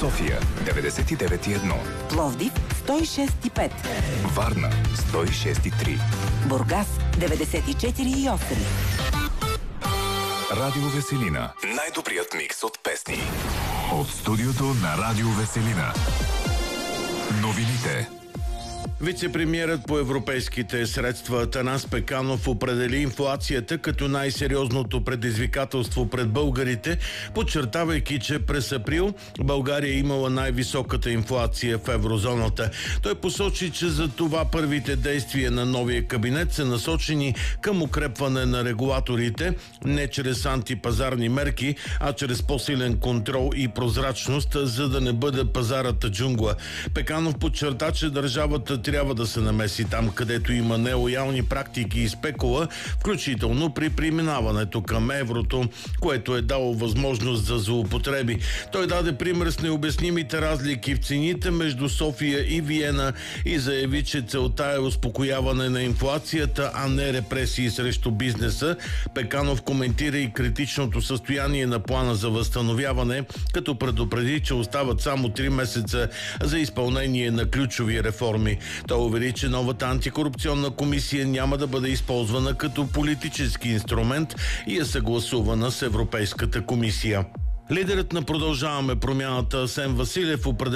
София 99,1, Пловдив 106,5, Варна 106,3, Бургас 94,8. Радио Веселина. Най-добрият микс от песни. От студиото на Радио Веселина. Новините. Вице-премиерът по европейските средства Атанас Пеканов определи инфлацията като най-сериозното предизвикателство пред българите, подчертавайки, че през април България е имала най-високата инфлация в еврозоната. Той посочи, че за това първите действия на новия кабинет са насочени към укрепване на регулаторите, не чрез антипазарни мерки, а чрез по-силен контрол и прозрачност, за да не бъде пазарата джунгла. Пеканов подчерта, че държавата трябва да се намеси там, където има нелоялни практики и спекула, включително при преминаването към еврото, което е дало възможност за злоупотреби. Той даде пример с необяснимите разлики в цените между София и Виена и заяви, че целта е успокояване на инфлацията, а не репресии срещу бизнеса. Пеканов коментира и критичното състояние на плана за възстановяване, като предупреди, че остават само 3 месеца за изпълнение на ключови реформи. Той увери, че новата антикорупционна комисия няма да бъде използвана като политически инструмент и е съгласувана с Европейската комисия. Лидерът на Продължаваме промяната Асен Василев определи